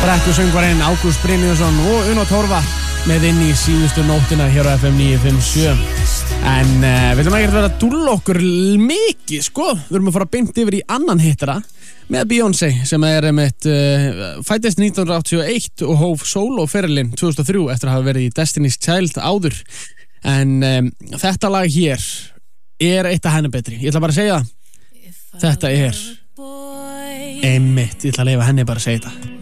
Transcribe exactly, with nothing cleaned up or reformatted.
Brekkusöngvarinn Ágúst Brynjólfsson og Uno Torfa með inn í síðustu nóttina hér á F M níu fimm sjö. En uh, við ætlum ekki að vera að dúlla okkur mikið, sko. Við erum að fara beint yfir í annan hittara með Beyoncé sem er einmitt uh, fæddist nítján hundruð áttatíu og eitt og hóf sólóferilinn tvö þúsund og þrjú eftir að hafa verið í Destiny's Child áður. En um, þetta lag hér er eitt af henni betri. Ég ætla bara að segja það. Þetta er einmitt, ég ætla að leyfa henni bara að segja þetta.